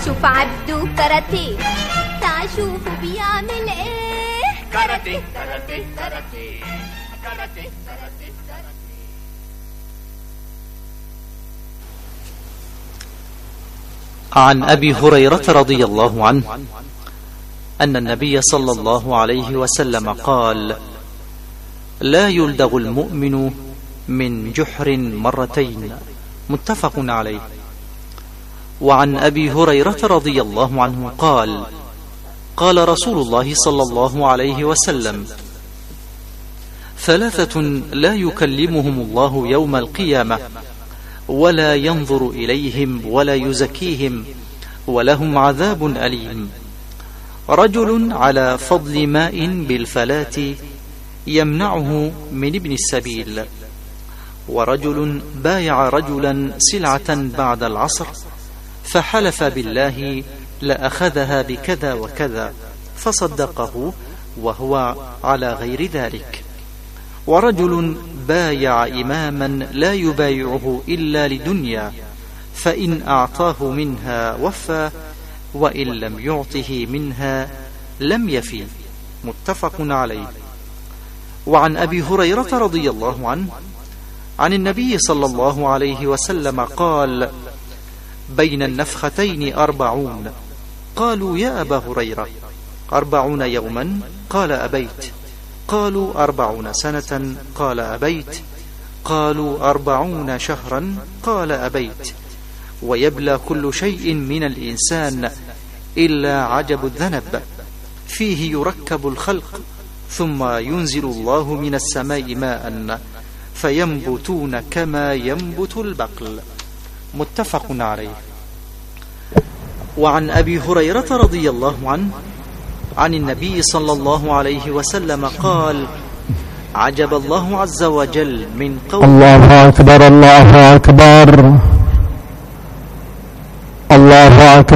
شوف عبده كاراتيه، تعال شوفه بيعمل ايه. كاراتيه كاراتيه كاراتيه كاراتيه كاراتيه كاراتيه. عن أبي هريرة رضي الله عنه أن النبي صلى الله عليه وسلم قال: لا يلدغ المؤمن من جحر مرتين، متفق عليه. وعن أبي هريرة رضي الله عنه قال: قال رسول الله صلى الله عليه وسلم: ثلاثة لا يكلمهم الله يوم القيامة ولا ينظر إليهم ولا يزكيهم ولهم عذاب أليم: رجل على فضل ماء بالفلاة يمنعه من ابن السبيل، ورجل بايع رجلا سلعة بعد العصر فحلف بالله لأخذها بكذا وكذا فصدقه وهو على غير ذلك، ورجل بايع إماما لا يبايعه إلا لدنيا فإن أعطاه منها وفى وإن لم يعطه منها لم يفي، متفق عليه. وعن أبي هريرة رضي الله عنه عن النبي صلى الله عليه وسلم قال: بين النفختين 40. قالوا: يا أبا هريرة 40 يوما؟ قال: أبيت. قالوا: 40 سنة؟ قال: أبيت. قالوا: 40 شهرا؟ قال: أبيت. ويبلى كل شيء من الإنسان إلا عجب الذنب، فيه يركب الخلق ثم ينزل الله من السماء ماء فينبتون كما ينبت البقل، متفق عليه. وعن أبي هريرة رضي الله عنه عن النبي صلى الله عليه وسلم قال: عجب الله عز وجل من قول الله أكبر الله أكبر الله أكبر.